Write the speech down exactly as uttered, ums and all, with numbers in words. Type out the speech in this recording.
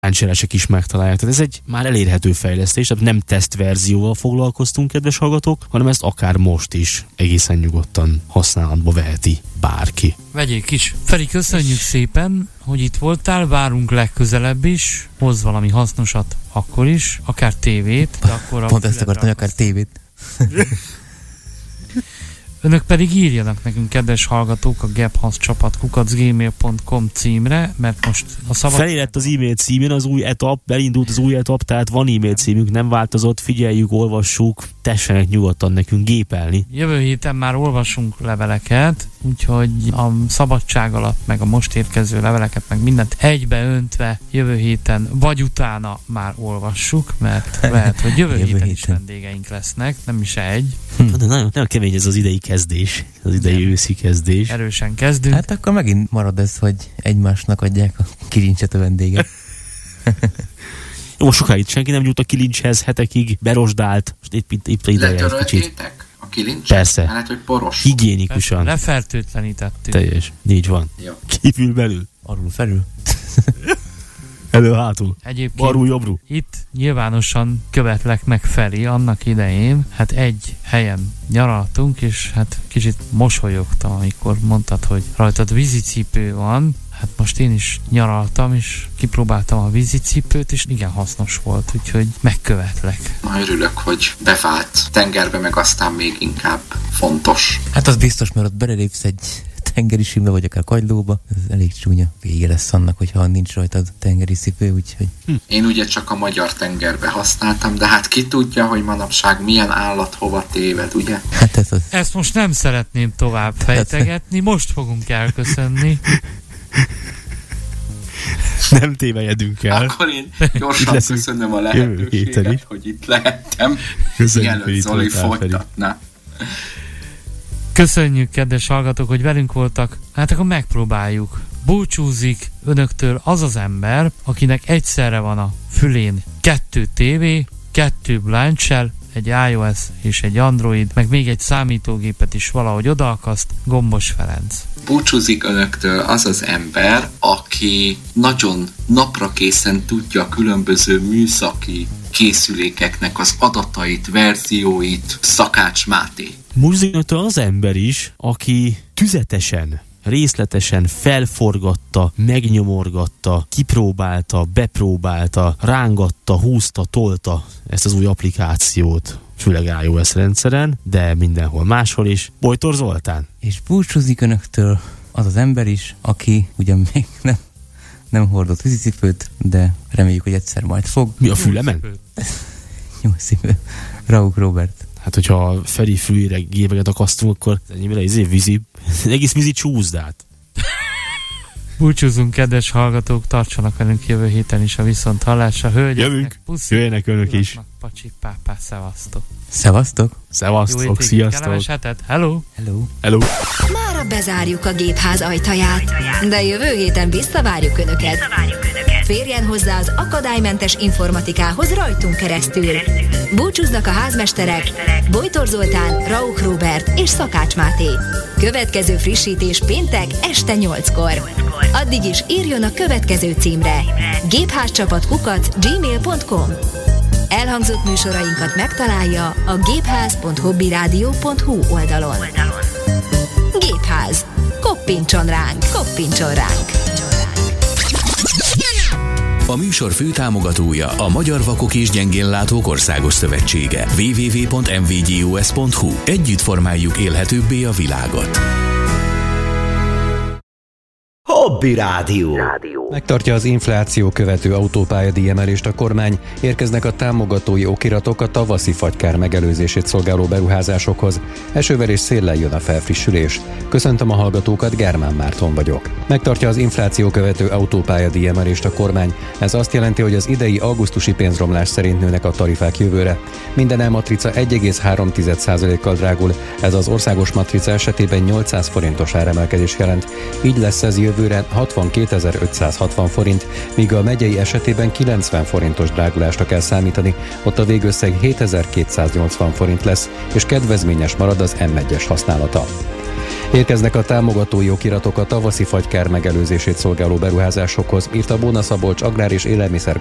Láncseresek is megtalálják. Tehát ez egy már elérhető fejlesztés, tehát nem tesztverzióval foglalkoztunk, kedves hallgatók, hanem ezt akár most is egészen nyugodtan használatba veheti bárki. Vegyék is. Feri, köszönjük szépen, hogy itt voltál, várunk legközelebb is, hoz valami hasznosat akkor is, akár tévét, de akkor... Pont ezt akartam, hogy akár tévét. Önök pedig írjanak nekünk, kedves hallgatók, a gebhaszcsapat kukac gmail pont com címre, mert most a szabad... Felérett az e-mail címén az új etap, belindult az új etap, tehát van e-mail címünk, nem változott, figyeljük, olvassuk, tessenek nyugodtan nekünk gépelni. Jövő héten már olvasunk leveleket, úgyhogy a szabadság alatt, meg a most érkező leveleket, meg mindent egybe öntve jövő héten, vagy utána már olvassuk, mert lehet, hogy jövő, jövő héten, héten is vendégeink lesznek, nem is egy. Hm. De nagyon, nagyon kemény ez az idei kezdés, az idei nem. őszi kezdés. Erősen kezdünk. Hát akkor megint marad ez, hogy egymásnak adják a kilincset a vendéget. Jó, sokáig senki nem nyújt a kilincshez, hetekig berosdált. Most itt, itt, itt ideje egy kicsit. A kilincset? Persze. Hát, hogy poros. Higiénikusan. Lefertőtlenítettük. Teljes. Így van. Jó. Kívül belül. Alul felül. Elő hátul. Egyébként balul jobbru. Itt nyilvánosan követlek meg Feri annak idején, hát egy helyen nyaraltunk, és hát kicsit mosolyogtam, amikor mondtad, hogy rajtad vízicipő van. Hát most én is nyaraltam, és kipróbáltam a vízicipőt, és igen hasznos volt, úgyhogy megkövetlek. Na, örülök, hogy bevált tengerbe, meg aztán még inkább fontos. Hát az biztos, mert ott belelépsz egy tengeri simbe, vagy akár kagylóba, ez elég csúnya vége lesz annak, hogyha nincs rajtad tengeri cipő, úgyhogy... Hm. Én ugye csak a magyar tengerbe használtam, de hát ki tudja, hogy manapság milyen állat hova téved, ugye? Hát ez az... Ezt most nem szeretném tovább fejtegetni, most fogunk elköszönni. Nem tévejedünk el. Akkor én gyorsan köszönöm a lehetőséget, hogy itt lehettem. Mielőtt Zoli folytatná. Köszönjük, kedves hallgatók, hogy velünk voltak. Hát akkor megpróbáljuk. Búcsúzik önöktől az az ember, akinek egyszerre van a fülén kettő tévé, kettő blind shell, egy iOS és egy Android, meg még egy számítógépet is valahogy odaakaszt, Gombos Ferenc. Búcsúzik önöktől az az ember, aki nagyon naprakészen tudja a különböző műszaki készülékeknek az adatait, verzióit, Szakács Máté. Búcsúzik önöktől az ember is, aki tüzetesen, részletesen felforgatta, megnyomorgatta, kipróbálta, bepróbálta, rángatta, húzta, tolta ezt az új applikációt, főleg iOS rendszeren, de mindenhol máshol is. Bojtor Zoltán. És búcsúzik önöktől az az ember is, aki ugyan még nem, nem hordott vízicipőt, de reméljük, hogy egyszer majd fog. Mi a fülemen? Jó szívő. Rauk Robert. Hát, hogyha a Feri fülére gépeket akasztunk, akkor ennyi izé vízi, egész vízi csúszdát. Búcsúzunk, kedves hallgatók, tartsanak velünk jövő héten is a viszont hallásra. Hölgyeknek, jövünk, puszi, jöjjenek önök is. Pacsi, pápá, szevasztok. Szevasztok. Szevasztok, sziasztok. Hello. Hello. Hello. Mára bezárjuk a gépház ajtaját, de jövő héten visszavárjuk Önöket. Férjen hozzá az akadálymentes informatikához rajtunk keresztül. Búcsúznak a házmesterek, Bojtor Zoltán, Rauk Róbert és Szakács Máté. Következő frissítés péntek este nyolckor. Addig is írjon a következő címre: gépházcsapat kukac gmail pont com. Elhangzott műsorainkat megtalálja a gépház pont hobbyradio pont hu oldalon. Gépház. Koppintson ránk, koppintson ránk. A műsor főtámogatója a Magyar Vakok és Gyengénlátók Országos Szövetsége. double-u double-u double-u pont m v g u s pont h u. Együtt formáljuk élhetőbbé a világot. Hobby Rádió. Megtartja az infláció követő autópályadíj emelést a kormány, érkeznek a támogatói okiratok a tavaszi fagykár megelőzését szolgáló beruházásokhoz. Esővel és széllel jön a felfrissülés. Köszöntöm a hallgatókat, Germán Márton vagyok. Megtartja az infláció követő autópályadíj emelést a kormány. Ez azt jelenti, hogy az idei augusztusi pénzromlás szerint nőnek a tarifák jövőre. Minden elmatrica egy egész három százalékkal drágul, ez az országos matrica esetében nyolcszáz forintos áremelkedés jelent. Így lesz ez jövőre hatvankétezer-ötszázhatvan forint, míg a megyei esetében kilencven forintos drágulásra kell számítani, ott a végösszeg hétezer-kétszáznyolcvan forint lesz, és kedvezményes marad az M egyes használata. Érkeznek a támogatói okiratok a tavaszi fagykár megelőzését szolgáló beruházásokhoz, írta Bóna Szabolcs agrár és élelmiszer